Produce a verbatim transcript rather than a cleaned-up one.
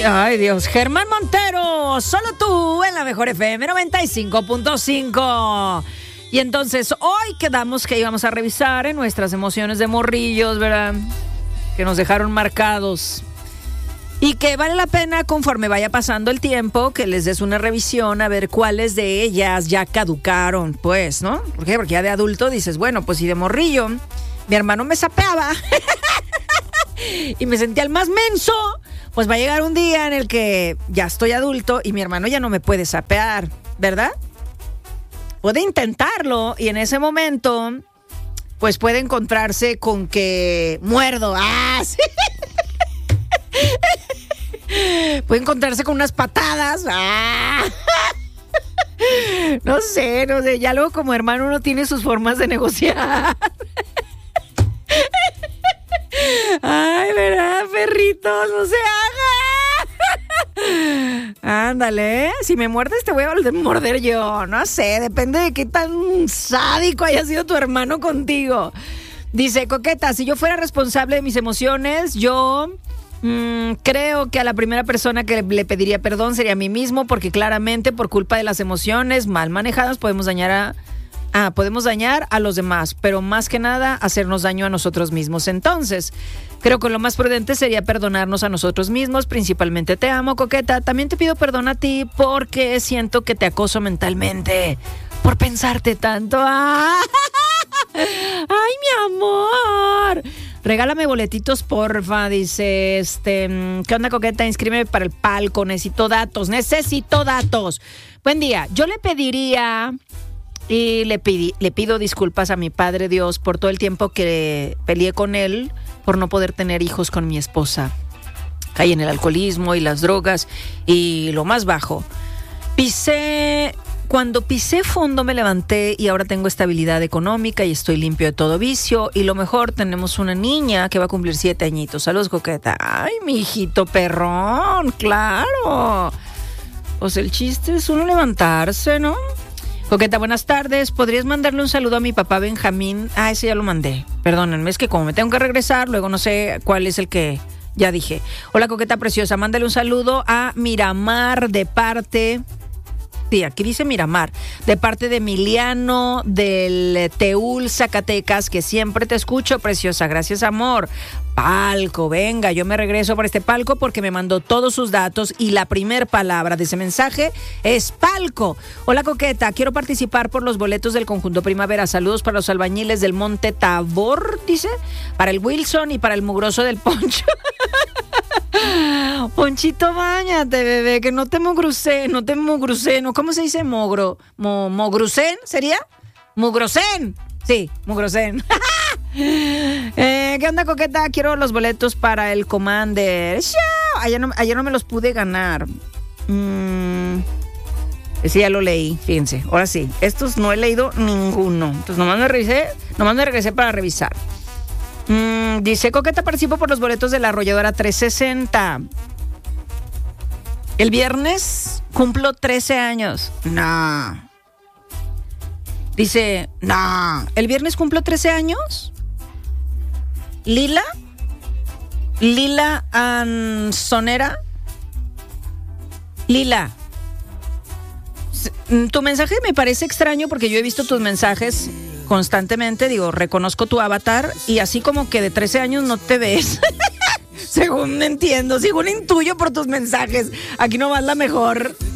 Ay, Dios. Germán Montero, solo tú en la mejor F M noventa y cinco punto cinco. Y entonces hoy quedamos que íbamos a revisar en nuestras emociones de morrillos, ¿verdad? Que nos dejaron marcados. Y que vale la pena, conforme vaya pasando el tiempo, que les des una revisión a ver cuáles de ellas ya caducaron, pues, ¿no? ¿Por qué? Porque ya de adulto dices, bueno, pues si de morrillo mi hermano me sapeaba y me sentía el más menso, pues va a llegar un día en el que ya estoy adulto y mi hermano ya no me puede sapear, ¿verdad? Puede intentarlo y en ese momento, pues puede encontrarse con que muerdo. ¡Ah, sí! Puede encontrarse con unas patadas. ¡Ah! No sé, no sé. Ya luego como hermano uno tiene sus formas de negociar. Ay, ¿verdad, perritos? No se haga. Ándale, ¿eh? Si me muerdes te voy a morder yo. No sé, depende de qué tan sádico haya sido tu hermano contigo. Dice, Coqueta, si yo fuera responsable de mis emociones, yo... Mm, creo que a la primera persona que le pediría perdón sería a mí mismo, porque claramente por culpa de las emociones mal manejadas podemos dañar a, ah, podemos dañar a los demás, pero más que nada hacernos daño a nosotros mismos. Entonces, creo que lo más prudente sería perdonarnos a nosotros mismos. Principalmente te amo, Coqueta. También te pido perdón a ti porque siento que te acoso mentalmente por pensarte tanto. ¡Ah! ¡Ay, mi amor! Regálame boletitos, porfa, dice, este, ¿qué onda, Coqueta? Inscríbeme para el palco, necesito datos, necesito datos. Buen día, yo le pediría y le, pidi, le pido disculpas a mi Padre Dios por todo el tiempo que peleé con él por no poder tener hijos con mi esposa. Caí en el alcoholismo y las drogas y lo más bajo. Pisé... Cuando pisé fondo me levanté y ahora tengo estabilidad económica y estoy limpio de todo vicio. Y lo mejor, tenemos una niña que va a cumplir siete añitos. Saludos, Coqueta. Ay, mi hijito perrón, claro. Pues el chiste es uno levantarse, ¿no? Coqueta, buenas tardes. ¿Podrías mandarle un saludo a mi papá Benjamín? Ah, ese ya lo mandé. Perdónenme, es que como me tengo que regresar, luego no sé cuál es el que ya dije. Hola, Coqueta preciosa. Mándale un saludo a Miramar de parte... Sí, aquí dice Miramar, de parte de Emiliano del Teúl, Zacatecas, que siempre te escucho, preciosa. Gracias, amor. Palco, venga, yo me regreso por este palco porque me mandó todos sus datos y la primer palabra de ese mensaje es palco. Hola, Coqueta, quiero participar por los boletos del Conjunto Primavera. Saludos para los albañiles del Monte Tabor, dice, para el Wilson y para el mugroso del Poncho. Ponchito, báñate, bebé, que no te mogrucé, no te mogrucé, no, ¿cómo se dice mogro? Mo, ¿Mogrucén sería? Mugrocén, sí, mugrocén. eh, ¿Qué onda, Coqueta? Quiero los boletos para el Commander. Ayer no, ayer no me los pude ganar. Mm, sí, ya lo leí, fíjense. Ahora sí, estos no he leído ninguno. Entonces nomás me revisé, nomás me regresé para revisar. Mm, dice, Coqueta, participo por los boletos de la Arrolladora trescientos sesenta. El viernes cumplo trece años. No. Dice, no. ¿El viernes cumplo trece años? ¿Lila? ¿Lila Ansonera? Lila. Tu mensaje me parece extraño porque yo he visto tus mensajes constantemente. Digo, reconozco tu avatar y así como que de trece años no te ves. Según entiendo, según intuyo por tus mensajes. Aquí no vas la mejor